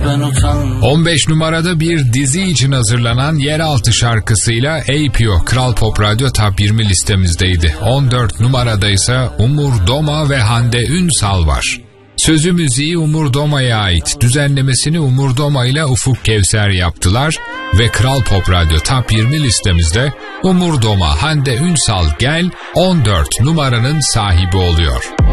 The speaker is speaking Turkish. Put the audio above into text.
ben utandım. 15 numarada bir dizi için hazırlanan Yeraltı şarkısıyla APO Kral Pop Radyo Top 20 listemizdeydi. 14 numarada ise Umur Doma ve Hande Ünsal var. Sözü müziği Umur Doma'ya ait. Düzenlemesini Umur Doma ile Ufuk Kevser yaptılar ve Kral Pop Radyo Top 20 listemizde Umur Doma, Hande Ünsal Gel 14 numaranın sahibi oluyor.